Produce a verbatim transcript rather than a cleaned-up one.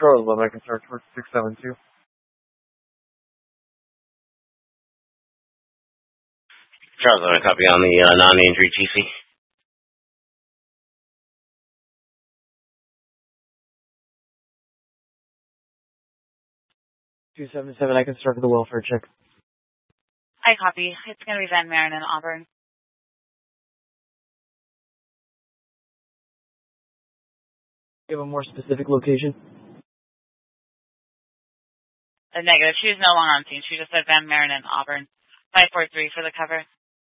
Charles eleven, I can start towards six seven two. Charles eleven, copy on the uh, non-injury T C. two seven seven, I can start with the welfare check. I copy. It's going to be Van Maren and Auburn. Do you have a more specific location? A negative. She was no longer on scene. She just said Van Maren and Auburn. five four three for the cover.